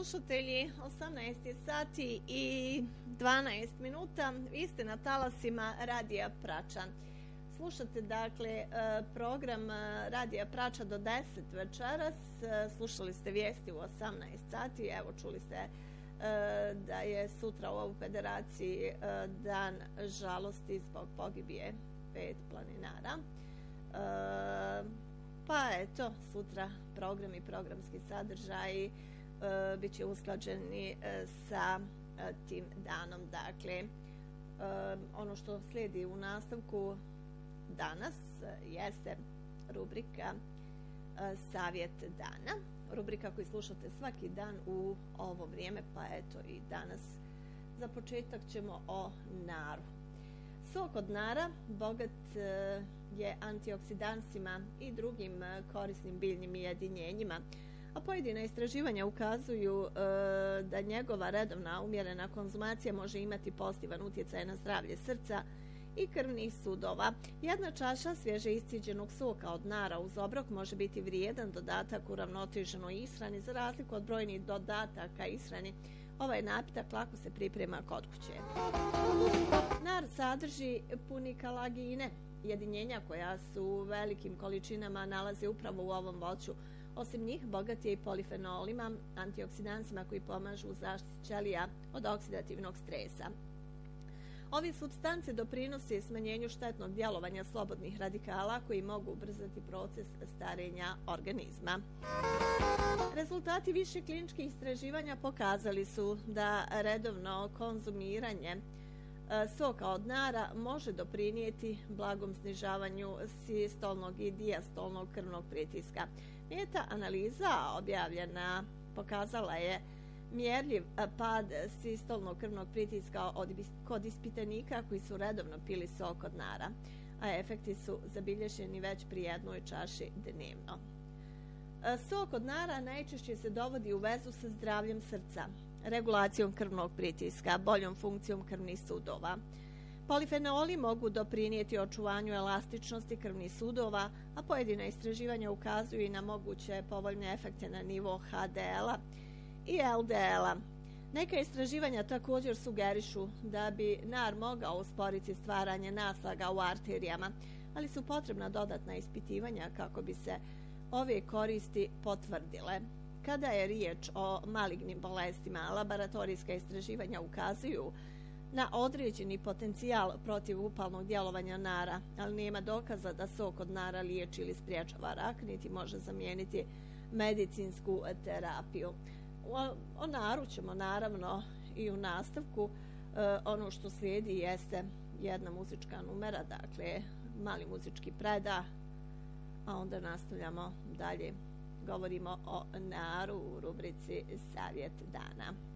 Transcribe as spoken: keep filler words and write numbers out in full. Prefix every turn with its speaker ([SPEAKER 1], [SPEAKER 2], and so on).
[SPEAKER 1] slušatelji, osamnaest je sati i dvanaest minuta. Vi ste na talasima Radija Prača. Slušate dakle program Radija Prača do deset večeras. Slušali ste vijesti u osamnaest sati. Evo, čuli ste da je sutra u ovoj federaciji dan žalosti zbog pogibije pet planinara. Pa eto, sutra program i programski sadržaji uh, bit će usklađeni uh, sa uh, tim danom. Dakle, uh, ono što slijedi u nastavku danas uh, jeste rubrika uh, Savjet dana. Rubrika koju slušate svaki dan u ovo vrijeme, pa eto i danas. Za početak ćemo o naru. Sok od nara bogat uh, je antioksidansima i drugim uh, korisnim biljnim jedinjenjima, a pojedina istraživanja ukazuju uh, da njegova redovna umjerena konzumacija može imati pozitivan utjecaj na zdravlje srca i krvnih sudova. Jedna čaša svježe iscijeđenog soka od nara uz obrok može biti vrijedan dodatak uravnoteženoj ishrani, za razliku od brojnih dodataka ishrani. Ovaj napitak lako se priprema kod kuće. Nar sadrži punikalagine, jedinjenja koja se u velikim količinama nalaze upravo u ovom voću. Osim njih, bogat je i polifenolima, antioksidansima koji pomažu u zaštiti ćelija od oksidativnog stresa. Ovi supstance doprinose smanjenju štetnog djelovanja slobodnih radikala koji mogu ubrzati proces starenja organizma. Rezultati više kliničkih istraživanja pokazali su da redovno konzumiranje soka od nara može doprinijeti blagom snižavanju sistolnog i dijastolnog krvnog pritiska. Meta-analiza objavljena pokazala je mjerljiv pad sistolnog krvnog pritiska kod ispitanika koji su redovno pili sok od nara, a efekti su zabilježeni već pri jednoj čaši dnevno. Sok od nara najčešće se dovodi u vezu sa zdravljem srca, regulacijom krvnog pritiska, boljom funkcijom krvnih sudova. Polifenoli mogu doprinijeti očuvanju elastičnosti krvnih sudova, a pojedina istraživanja ukazuju i na moguće povoljne efekte na nivo ha de el-a i el de el-a. Neka istraživanja također sugerišu da bi nar mogao usporiti stvaranje naslaga u arterijama, ali su potrebna dodatna ispitivanja kako bi se ove koristi potvrdile. Kada je riječ o malignim bolestima, laboratorijska istraživanja ukazuju na određeni potencijal protivupalnog djelovanja nara, ali nema dokaza da sok od nara liječi ili spriječava rak, niti može zamijeniti medicinsku terapiju. O, o naru ćemo naravno i u nastavku. E, ono što slijedi jeste jedna muzička numera, dakle mali muzički predah, a onda nastavljamo dalje. Govorimo o naru u rubrici Savjet dana.